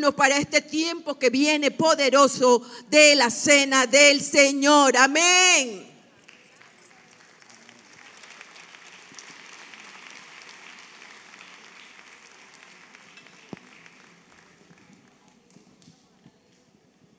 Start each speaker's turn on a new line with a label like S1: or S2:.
S1: prepararnos para este tiempo que viene poderoso de la cena del Señor. Amén.